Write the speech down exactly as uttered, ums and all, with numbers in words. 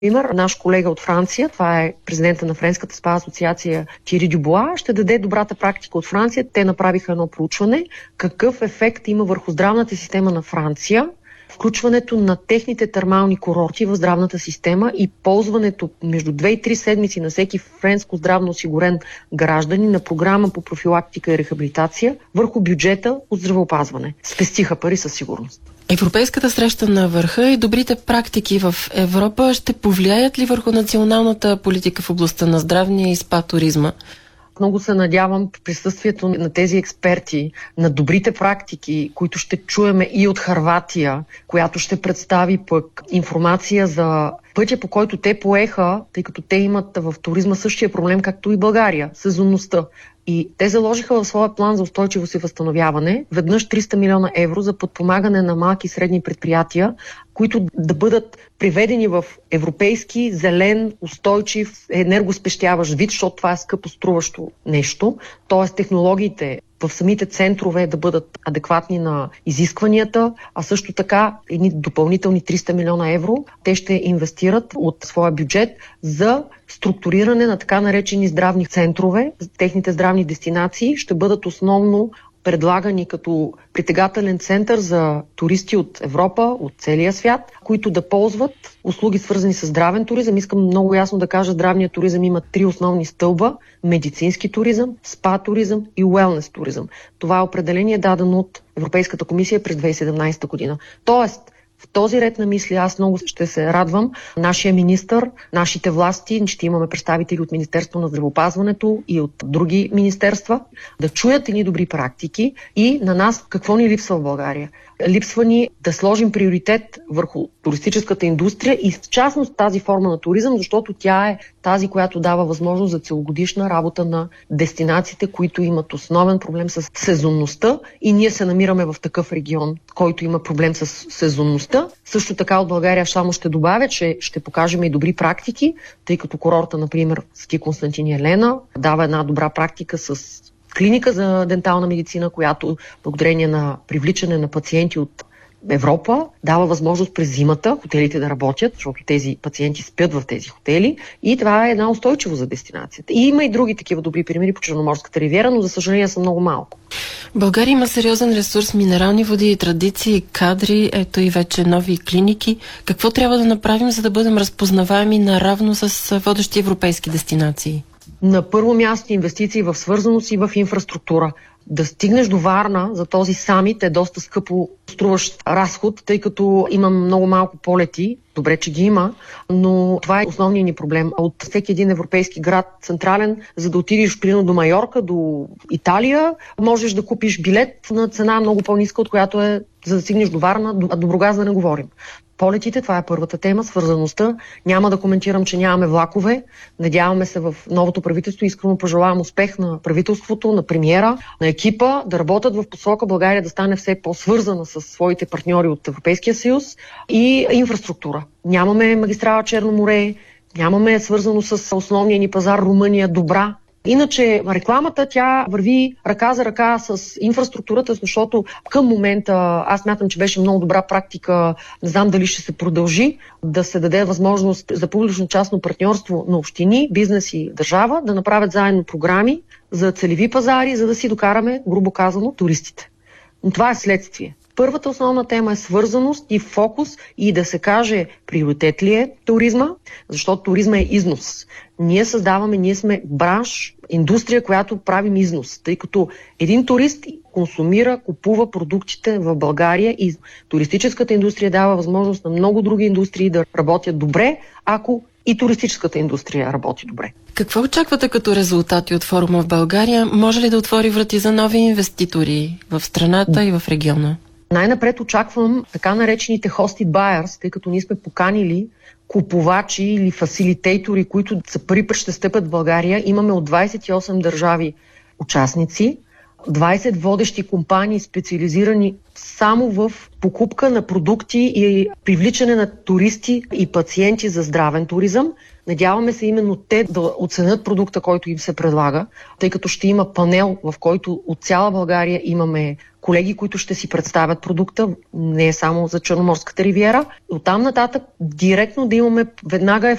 Пример, наш колега от Франция, това е президента на Френската спа асоциация Тири Дюбуа, ще даде добрата практика от Франция. Те направиха едно проучване, какъв ефект има върху здравната система на Франция включването на техните термални курорти в здравната система и ползването между две и три седмици на всеки френско здравно осигурен гражданин на програма по профилактика и рехабилитация върху бюджета от здравеопазване. Спестиха пари със сигурност. Европейската среща на върха и добрите практики в Европа ще повлияят ли върху националната политика в областта на здравния и спа туризма? Много се надявам присъствието на тези експерти, на добрите практики, които ще чуеме и от Хърватия, която ще представи пък информация за пътя, по който те поеха, тъй като те имат в туризма същия проблем, както и България – сезонността. И те заложиха в своя план за устойчивост и възстановяване веднъж триста милиона евро за подпомагане на малки и средни предприятия, които да бъдат приведени в европейски, зелен, устойчив, енергоспещяващ вид, защото това е скъпо струващо нещо. Тоест технологиите в самите центрове да бъдат адекватни на изискванията, а също така едни допълнителни триста милиона евро те ще инвестират от своя бюджет за структуриране на така наречени здравни центрове. Техните здравни дестинации ще бъдат основно предлагани като притегателен център за туристи от Европа, от целия свят, които да ползват услуги свързани с здравен туризъм. Искам много ясно да кажа, здравният туризъм има три основни стълба – медицински туризъм, спа туризъм и уелнес туризъм. Това определение е дадено от Европейската комисия през две хиляди и седемнадесета година. Тоест, в този ред на мисли аз много ще се радвам нашия министър, нашите власти, ще имаме представители от Министерство на здравеопазването и от други министерства, да чуят едни добри практики и на нас какво ни липсва в България. Липсва ни да сложим приоритет върху туристическата индустрия и в частност тази форма на туризъм, защото тя е тази, която дава възможност за целогодишна работа на дестинациите, които имат основен проблем с сезонността и ние се намираме в такъв регион, който има проблем с сезонността. Също така от България само ще добавя, че ще покажем и добри практики, тъй като курорта, например, Свети Константин и Елена дава една добра практика с клиника за дентална медицина, която благодарение на привличане на пациенти от Европа дава възможност през зимата хотелите да работят, защото тези пациенти спят в тези хотели и това е една устойчиво за дестинацията. И има и други такива добри примери по Черноморската ривиера, но за съжаление са много малко. България има сериозен ресурс, минерални води, традиции, кадри, ето и вече нови клиники. Какво трябва да направим, за да бъдем разпознаваеми наравно с водещи европейски дестинации? На първо място инвестиции в свързаност и в инфраструктура. Да стигнеш до Варна за този самит е доста скъпо струващ разход, тъй като има много малко полети. Добре, че ги има, но това е основният ни проблем. От всеки един европейски град централен, за да отидеш примерно до Майорка, до Италия, можеш да купиш билет на цена много по-ниска, от която е за да стигнеш до Варна, а до Бургас да не говорим. Полетите, това е първата тема, свързаността. Няма да коментирам, че нямаме влакове. Надяваме се в новото правителство. Искрено пожелавам успех на правителството, на премиера, на екипа, да работят в посока България да стане все по-свързана с своите партньори от Европейския съюз и инфраструктура. Нямаме магистрала Черно море, нямаме свързано с основния ни пазар Румъния добра. Иначе рекламата, тя върви ръка за ръка с инфраструктурата, защото към момента аз смятам, че беше много добра практика, не знам дали ще се продължи, да се даде възможност за публично-частно партньорство на общини, бизнес и държава, да направят заедно програми за целеви пазари, за да си докараме, грубо казано, туристите. Но това е следствие. Първата основна тема е свързаност и фокус и да се каже приоритет ли е туризма, защото туризма е износ. Ние създаваме, ние сме бранш, индустрия, която правим износ, тъй като един турист консумира, купува продуктите в България и туристическата индустрия дава възможност на много други индустрии да работят добре, ако и туристическата индустрия работи добре. Какво очаквате като резултати от форума в България? Може ли да отвори врати за нови инвеститори в страната и в региона? Най-напред очаквам така наречените hosted buyers, тъй като ние сме поканили купувачи или фасилитейтори, които за първи път ще стъпят в България. Имаме от двадесет и осем държави участници, двадесет водещи компании, специализирани само в покупка на продукти и привличане на туристи и пациенти за здравен туризъм. Надяваме се именно те да оценят продукта, който им се предлага, тъй като ще има панел, в който от цяла България имаме колеги, които ще си представят продукта, не е само за Черноморската ривиера. Оттам нататък директно да имаме веднага